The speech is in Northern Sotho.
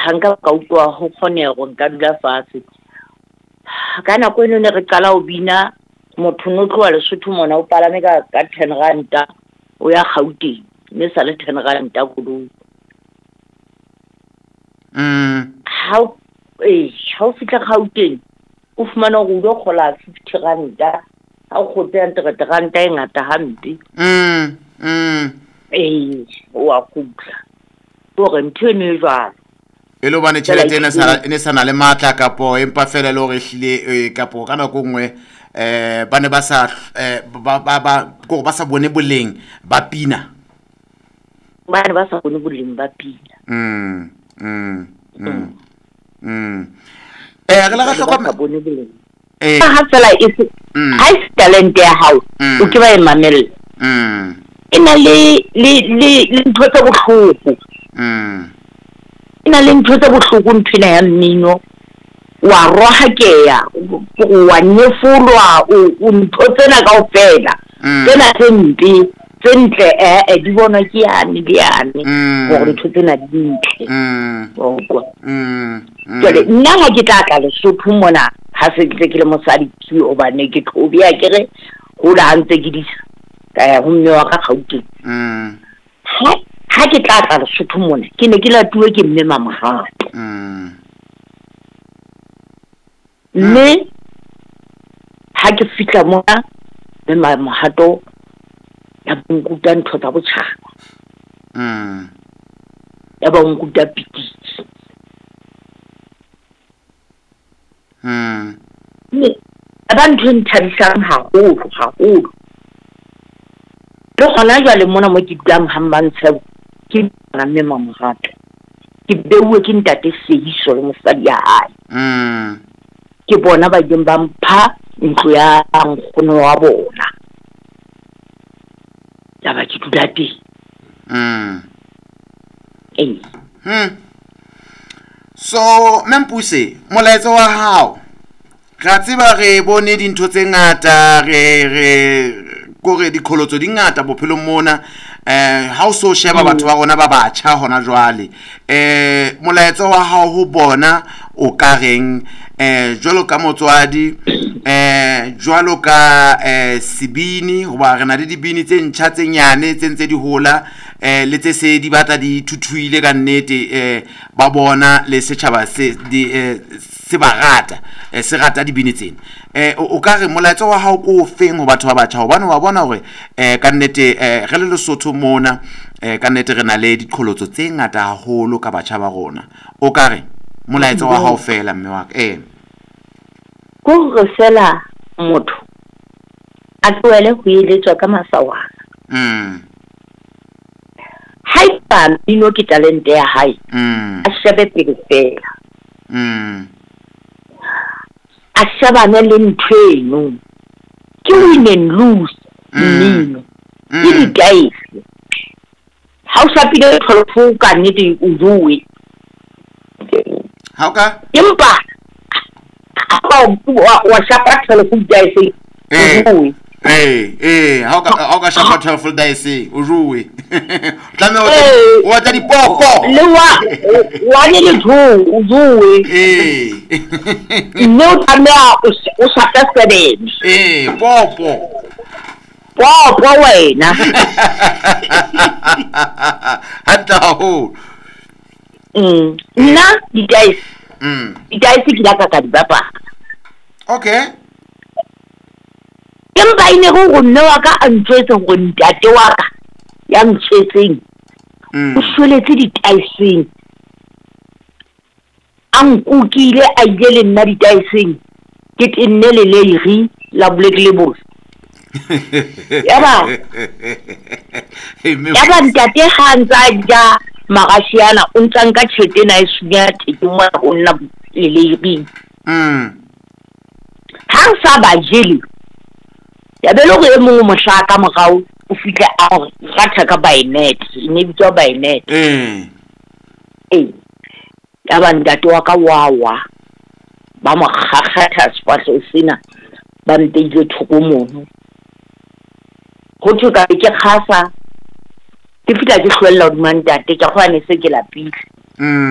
hanga ka utlwa ho kgonego nka dula fatshe ka nako eno ne re qala ho bina motho no tloa Lesotho mona o palame ka 10 ranta o ya Gauteng mme sa le 10 ranta koloi how fitla Gauteng o fumana go do khola 50 ranta ha o khotse 100 ranta e ngata hampe wa kutla gore ntho ne jwalo e lo bane tšhelete ene sana le matla kapo empa fela le gore hlile kapo kana go ngwe bane ba sa go ba sa bone boleng ba pina bane ba sa bone boleng ba pina re la ga tlhokomela bone boleng ha tsela e se high talent ya hao o ke ba e mamela ina le ntho tsa bohloko ina le ntho tsa bohloko nthina ya mmino wa rohakeya wa nyefulwa o ntho tsena kaofela tsena tse mpe tsentle di bona ke yane le yane gore ntho tsena di ntle jale nna ga ke tla Lesotho mona ha se ke le mosadi ke o bane ke tlhobi ya kere go la ntse ke disa ka ya ho mme wa ka Gauteng ha ke tla Lesotho mona ke ne ke la tuwe ke mme Mamagato mme ha ke fitla mona mme Mamagato ya bunkuta ntho tsa botšhaba ya ba nkuta pitisi mme ba ntho nthabisang haholo le gona jwale mona mo ke dulang Hammansele ke na mme Mamagato ke beuwe ke ntate Sehiso le mosadi ya hae ke bona ba jeng ba mpha ntlo ya nkgono wa bona ya ba ke dula teng so Mempuse molaetsa wa hao ga tseba re bone dintho tse ngata re gore dikholotso di ngata bophelong mona ha o so sheba batho ba rona ba batjha hona jwale molaetsa wa hao ho bona o ka reng jwalo ka motswadi jwalo ka sebini hoba rena le dibini tse ntjha tse nyane tse ntse di hola le tse se di batla di thuthuile ka nnete ba bona le setjhaba se ba rata se rata dibini tsena o ka re molaetsa wa hao ko feng ho batho ba batjha hobane wa bona hore ka nnete re le Lesotho mona ka nnete re na le diqholotso tse ngata haholo ka batjha ba rona o ka re molaetsa wa hao fela mme wa ka go re sela motho a tloele go iletswa ka masawana hai pa ino ke talente ya hai a shebe pele fela a shabane le ntweno ke win and lose mmino ke di dice ha o sapile tlholo ka nnete o duwe ha o ka empa wa shapa tlholo go dice ha o ka shapa tlholo dice o ruwe tlame o wa tla dipoko le wa ne le o duwe no tsamea o shapa sebedi popo wena hata ho nna di dice ke la ka di bapa okay empa ine go nne wa ka a ntshwetse go ntate wa ka ya ntshwetseng o sweletse di dice ang kukile a ile le nna di dice ke tenne le leiri la Black Labels yaba ntate hantsa ja magashiana o ntsanka tshete na e sunya tete mo go nna le leiri ha sa ba jeli ya belo go mo moshaka mogao o fitla a ratha ka bayinet ne bitwa bayinet ya ba ntate wa ka wawa ba mo gagata spaso sena ba ntile thokomono go tshoka ke khasa ke fitla ke hlwella di mantate ka go ane se ke lapile